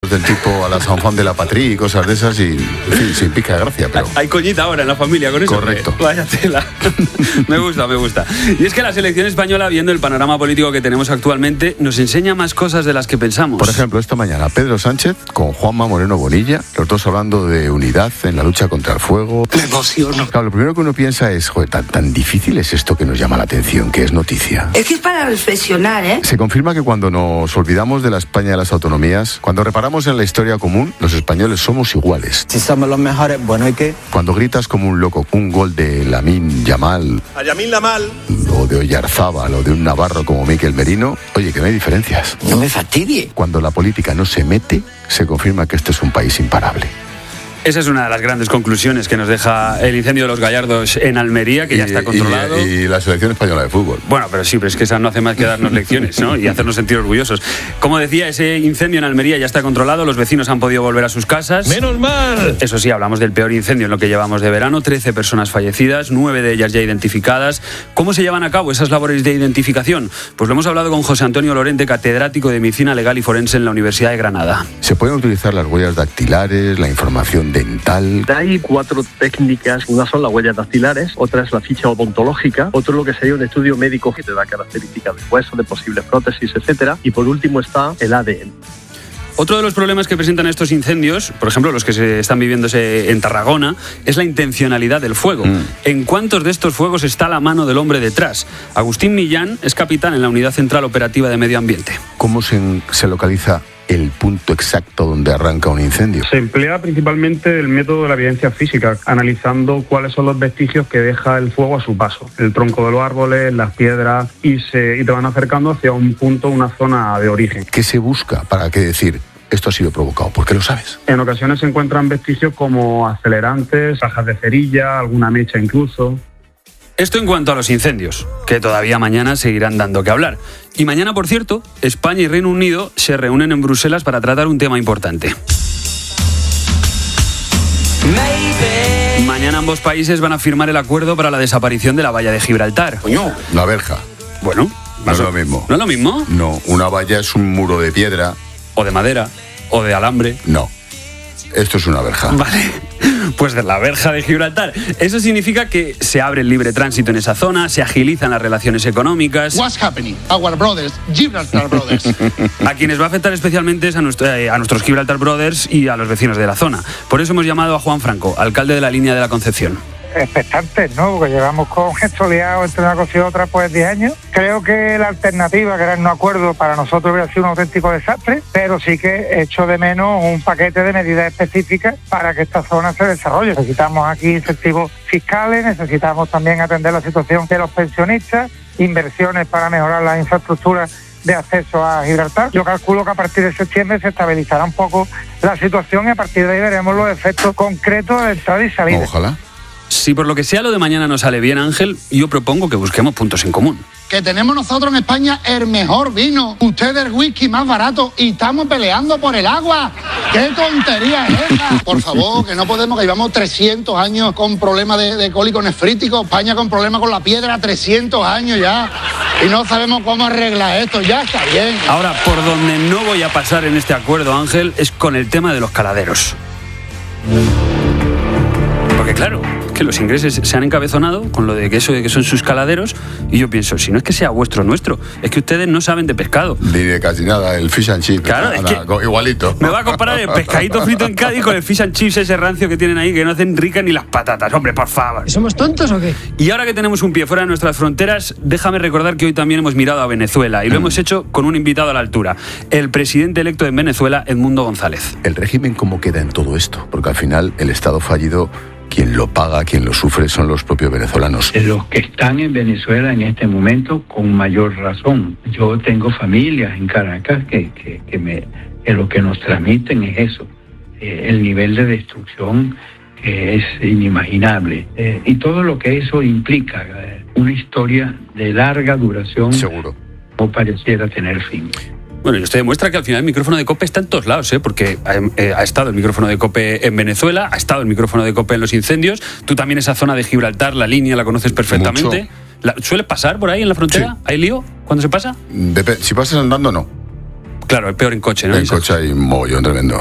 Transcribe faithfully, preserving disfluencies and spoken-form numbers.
del tipo a la San Juan de la Patria y cosas de esas y, en fin, sin pica de gracia, pero... Hay coñita ahora en la familia con eso. Correcto. Que, vaya tela. Me gusta, me gusta. Y es que la selección española, viendo el panorama político que tenemos actualmente, nos enseña más cosas de las que pensamos. Por ejemplo, esta mañana Pedro Sánchez con Juanma Moreno Bonilla, los dos hablando de unidad en la lucha contra el fuego. Me emociono. Claro, lo primero que uno piensa es, joder, tan, tan difícil es esto que nos llama la atención, que es noticia. Es que es para reflexionar, ¿eh? Se confirma que cuando nos olvidamos de la España de las autonomías, cuando reparamos en la historia común, los españoles somos iguales. Si somos los mejores, bueno, ¿y qué? Cuando gritas como un loco un gol de Lamine Yamal, a Yamin Lamal, o de Oyarzábal, o de un navarro como Mikel Merino, oye, que no hay diferencias. No me fastidie. Cuando la política no se mete, se confirma que este es un país imparable. Esa es una de las grandes conclusiones que nos deja el incendio de los Gallardos en Almería, que y, ya está controlado. Y, y la selección española de fútbol. Bueno, pero sí, pero es que esa no hace más que darnos lecciones, ¿no? Y hacernos sentir orgullosos. Como decía, ese incendio en Almería ya está controlado, los vecinos han podido volver a sus casas. ¡menos mal! Eso sí, hablamos del peor incendio en lo que llevamos de verano, trece personas fallecidas, nueve de ellas ya identificadas. ¿Cómo se llevan a cabo esas labores de identificación? Pues lo hemos hablado con José Antonio Lorente, catedrático de Medicina Legal y Forense en la Universidad de Granada. Se pueden utilizar las huellas dactilares, la información dental. Hay cuatro técnicas, una son las huellas dactilares, otra es la ficha odontológica, otro lo que sería un estudio médico que te da características de hueso, de posibles prótesis, etcétera, y por último está el A D N. Otro de los problemas que presentan estos incendios, por ejemplo los que se están viviéndose en Tarragona, es la intencionalidad del fuego. Mm. ¿En cuántos de estos fuegos está la mano del hombre detrás? Agustín Millán es capitán en la Unidad Central Operativa de Medio Ambiente. ¿Cómo se, se localiza el punto exacto donde arranca un incendio? Se emplea principalmente el método de la evidencia física, analizando cuáles son los vestigios que deja el fuego a su paso. El tronco de los árboles, las piedras, y, se, y te van acercando hacia un punto, una zona de origen. ¿Qué se busca para qué decir esto ha sido provocado? ¿Por qué lo sabes? En ocasiones se encuentran vestigios como acelerantes, cajas de cerilla, alguna mecha incluso. Esto en cuanto a los incendios, que todavía mañana seguirán dando que hablar. Y mañana, por cierto, España y Reino Unido se reúnen en Bruselas para tratar un tema importante. Maybe. Mañana ambos países van a firmar el acuerdo para la desaparición de la valla de Gibraltar. Coño, la verja. Bueno, no es lo mismo. ¿No es lo mismo? No, una valla es un muro de piedra. O de madera, o de alambre. No, esto es una verja. Vale. Pues de la verja de Gibraltar. Eso significa que se abre el libre tránsito en esa zona, se agilizan las relaciones económicas. What's happening? Our brothers, Gibraltar Brothers. A quienes va a afectar especialmente es a, nuestro, eh, a nuestros Gibraltar Brothers y a los vecinos de la zona. Por eso hemos llamado a Juan Franco, alcalde de la línea de la Concepción. Expectantes, ¿no? Porque llevamos con esto liado entre una cosa y otra pues diez años. Creo que la alternativa, que era el no acuerdo, para nosotros hubiera sido un auténtico desastre, pero sí que echo de menos un paquete de medidas específicas para que esta zona se desarrolle. Necesitamos aquí incentivos fiscales, necesitamos también atender la situación de los pensionistas, inversiones para mejorar las infraestructuras de acceso a Gibraltar. Yo calculo que a partir de septiembre se estabilizará un poco la situación y a partir de ahí veremos los efectos concretos de entrada y salida. Ojalá. Si por lo que sea lo de mañana no sale bien, Ángel, yo propongo que busquemos puntos en común. Que tenemos nosotros en España el mejor vino, ustedes el whisky más barato y estamos peleando por el agua. ¡Qué tontería es esa! Por favor, que no podemos, que llevamos trescientos años con problemas de, de cólico nefrítico, España con problemas con la piedra, trescientos años ya, y no sabemos cómo arreglar esto, ya está bien. Ahora, por donde no voy a pasar en este acuerdo, Ángel, es con el tema de los caladeros. Porque claro, que los ingleses se han encabezonado con lo de que eso de que son sus caladeros y yo pienso, si no es que sea vuestro nuestro, es que ustedes no saben de pescado. Ni de casi nada, el fish and chips. Claro, es nada, que igualito. Me va a comparar el pescadito frito en Cádiz con el fish and chips ese rancio que tienen ahí que no hacen ricas ni las patatas, hombre, por favor. ¿Somos tontos o qué? Y ahora que tenemos un pie fuera de nuestras fronteras, déjame recordar que hoy también hemos mirado a Venezuela y lo mm. hemos hecho con un invitado a la altura, el presidente electo en Venezuela, Edmundo González. ¿El régimen cómo queda en todo esto? Porque al final el Estado fallido, quien lo paga, quien lo sufre son los propios venezolanos. Los que están en Venezuela en este momento con mayor razón. Yo tengo familias en Caracas que, que, que, me, que lo que nos transmiten es eso, eh, el nivel de destrucción que es inimaginable eh, y todo lo que eso implica, eh, una historia de larga duración. Seguro. No pareciera tener fin. Bueno, y esto demuestra que al final el micrófono de COPE está en todos lados, ¿eh? Porque ha, eh, ha estado el micrófono de COPE en Venezuela, ha estado el micrófono de COPE en los incendios. Tú también esa zona de Gibraltar, la línea, la conoces perfectamente. La, ¿Suele pasar por ahí en la frontera? Sí. ¿Hay lío cuando se pasa? Dep- si pasas andando, no. Claro, es peor en coche, ¿no? En coche hay un mogollón tremendo.